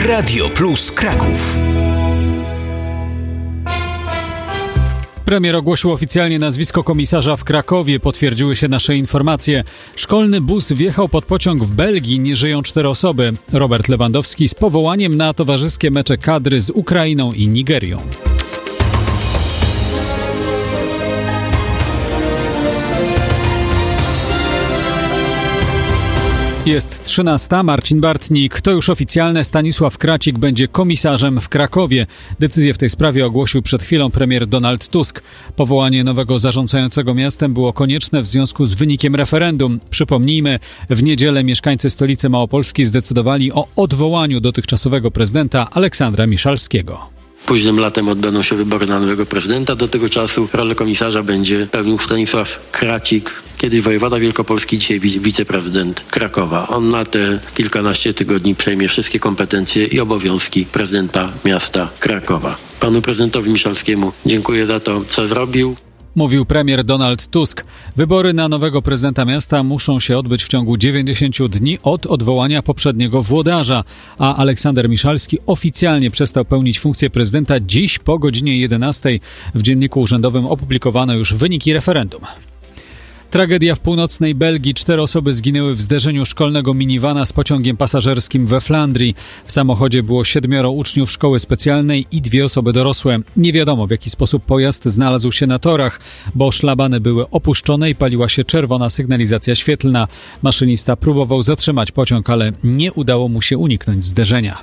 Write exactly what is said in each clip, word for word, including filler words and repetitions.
Radio Plus Kraków. Premier ogłosił oficjalnie nazwisko komisarza w Krakowie, potwierdziły się nasze informacje. Szkolny bus wjechał pod pociąg w Belgii, nie żyją cztery osoby. Robert Lewandowski z powołaniem na towarzyskie mecze kadry z Ukrainą i Nigerią. Jest trzynasta. Marcin Bartnik. To już oficjalne. Stanisław Kracik będzie komisarzem w Krakowie. Decyzję w tej sprawie ogłosił przed chwilą premier Donald Tusk. Powołanie nowego zarządzającego miastem było konieczne w związku z wynikiem referendum. Przypomnijmy, w niedzielę mieszkańcy stolicy Małopolski zdecydowali o odwołaniu dotychczasowego prezydenta Aleksandra Miszalskiego. Późnym latem odbędą się wybory na nowego prezydenta. Do tego czasu rolę komisarza będzie pełnił Stanisław Kracik, kiedyś wojewoda wielkopolski, dzisiaj wiceprezydent Krakowa. On na te kilkanaście tygodni przejmie wszystkie kompetencje i obowiązki prezydenta miasta Krakowa. Panu prezydentowi Miszalskiemu dziękuję za to, co zrobił. Mówił premier Donald Tusk. Wybory na nowego prezydenta miasta muszą się odbyć w ciągu dziewięćdziesięciu dni od odwołania poprzedniego włodarza, a Aleksander Miszalski oficjalnie przestał pełnić funkcję prezydenta dziś po godzinie jedenastej. W Dzienniku Urzędowym opublikowano już wyniki referendum. Tragedia w północnej Belgii. Cztery osoby zginęły w zderzeniu szkolnego minivana z pociągiem pasażerskim we Flandrii. W samochodzie było siedmioro uczniów szkoły specjalnej i dwie osoby dorosłe. Nie wiadomo, w jaki sposób pojazd znalazł się na torach, bo szlabany były opuszczone i paliła się czerwona sygnalizacja świetlna. Maszynista próbował zatrzymać pociąg, ale nie udało mu się uniknąć zderzenia.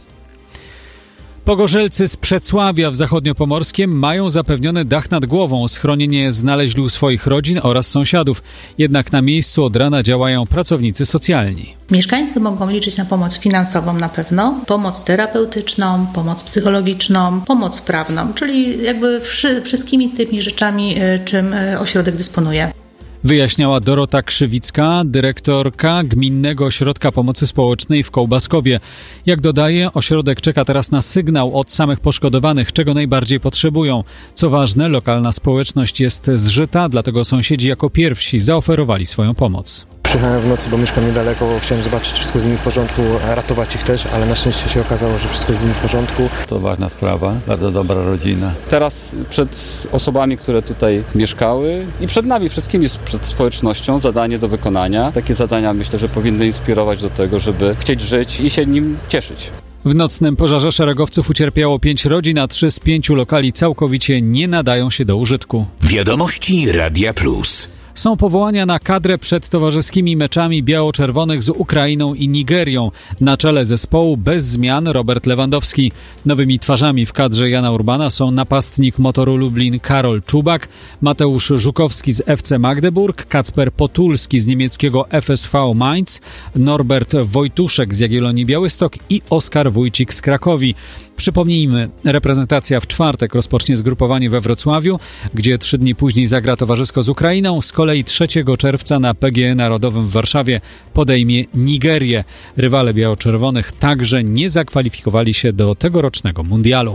Pogorzelcy z Przecławia w Zachodniopomorskiem mają zapewniony dach nad głową. Schronienie znaleźli u swoich rodzin oraz sąsiadów. Jednak na miejscu od rana działają pracownicy socjalni. Mieszkańcy mogą liczyć na pomoc finansową na pewno, pomoc terapeutyczną, pomoc psychologiczną, pomoc prawną, czyli jakby wszy, wszystkimi tymi rzeczami, czym ośrodek dysponuje. Wyjaśniała Dorota Krzywicka, dyrektorka Gminnego Ośrodka Pomocy Społecznej w Kołbaskowie. Jak dodaje, ośrodek czeka teraz na sygnał od samych poszkodowanych, czego najbardziej potrzebują. Co ważne, lokalna społeczność jest zżyta, dlatego sąsiedzi jako pierwsi zaoferowali swoją pomoc. Przyjechałem w nocy, bo mieszkam niedaleko, bo chciałem zobaczyć, czy wszystko z nimi w porządku, ratować ich też, ale na szczęście się okazało, że wszystko jest z nimi w porządku. To ważna sprawa, bardzo dobra rodzina. Teraz przed osobami, które tutaj mieszkały i przed nami wszystkimi, przed społecznością zadanie do wykonania. Takie zadania myślę, że powinny inspirować do tego, żeby chcieć żyć i się nim cieszyć. W nocnym pożarze szeregowców ucierpiało pięć rodzin, a trzy z pięciu lokali całkowicie nie nadają się do użytku. Wiadomości Radia Plus. Są powołania na kadrę przed towarzyskimi meczami biało-czerwonych z Ukrainą i Nigerią. Na czele zespołu bez zmian Robert Lewandowski. Nowymi twarzami w kadrze Jana Urbana są napastnik Motoru Lublin Karol Czubak, Mateusz Żukowski z F C Magdeburg, Kacper Potulski z niemieckiego F S V Mainz, Norbert Wojtuszek z Jagiellonii Białystok i Oskar Wójcik z Krakowi. Przypomnijmy, reprezentacja w czwartek rozpocznie zgrupowanie we Wrocławiu, gdzie trzy dni później zagra towarzysko z Ukrainą. Z kolei trzeciego czerwca na P G E Narodowym w Warszawie podejmie Nigerię. Rywale biało-czerwonych także nie zakwalifikowali się do tegorocznego mundialu.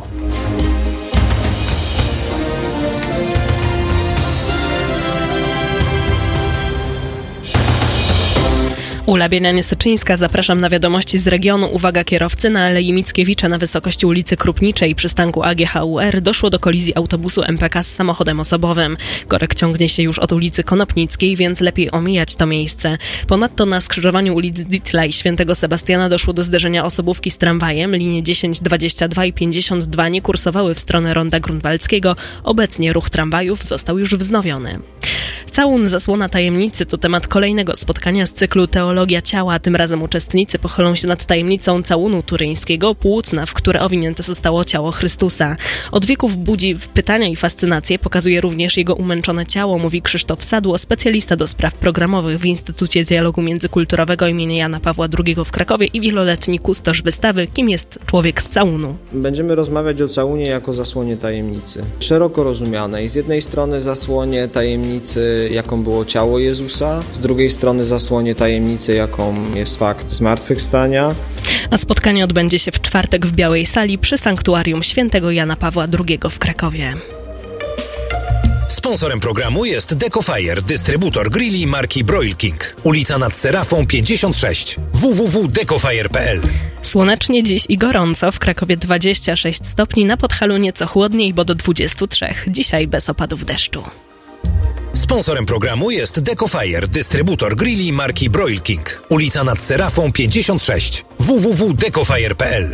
Ula Bienianie-Syczyńska, zapraszam na wiadomości z regionu. Uwaga kierowcy, na Alei Mickiewicza na wysokości ulicy Krupniczej przystanku A G H U R doszło do kolizji autobusu M P K z samochodem osobowym. Korek ciągnie się już od ulicy Konopnickiej, więc lepiej omijać to miejsce. Ponadto na skrzyżowaniu ulic Ditla i Świętego Sebastiana doszło do zderzenia osobówki z tramwajem. Linie dziesięć, dwadzieścia dwa i pięćdziesiąt dwa nie kursowały w stronę Ronda Grunwaldzkiego. Obecnie ruch tramwajów został już wznowiony. Całun zasłona tajemnicy to temat kolejnego spotkania z cyklu Teologia Ciała. Tym razem uczestnicy pochylą się nad tajemnicą całunu turyńskiego, płótna, w które owinięte zostało ciało Chrystusa. Od wieków budzi pytania i fascynację, pokazuje również jego umęczone ciało, mówi Krzysztof Sadło, specjalista do spraw programowych w Instytucie Dialogu Międzykulturowego im. Jana Pawła drugiego w Krakowie i wieloletni kustosz wystawy Kim jest człowiek z całunu. Będziemy rozmawiać o całunie jako zasłonie tajemnicy. Szeroko rozumianej. Z jednej strony zasłonie tajemnicy, jaką było ciało Jezusa, z drugiej strony zasłonie tajemnicy, jaką jest fakt zmartwychwstania. A spotkanie odbędzie się w czwartek w Białej Sali przy Sanktuarium Świętego Jana Pawła drugiego w Krakowie. Sponsorem programu jest Decofire, dystrybutor grilli marki Broil King. Ulica nad Serafą pięćdziesiąt sześć. w w w kropka decofire kropka p l. Słonecznie dziś i gorąco, w Krakowie dwadzieścia sześć stopni, na Podhalu nieco chłodniej, bo do dwudziestu trzech. Dzisiaj bez opadów deszczu. Sponsorem programu jest Decofire, dystrybutor grilli marki Broil King. Ulica nad Serafą pięćdziesiąt sześć. w w w kropka decofire kropka p l.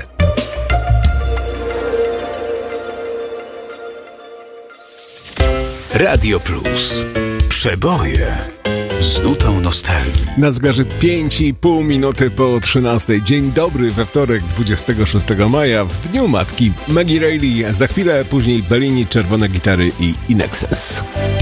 Radio Plus. Przeboje z nutą nostalgii. Na zegarze pięć i pół minuty po trzynastej. Dzień dobry we wtorek, dwudziestego szóstego maja, w Dniu Matki. Maggie Reilly, za chwilę później Bellini, Czerwone Gitary i Inexes.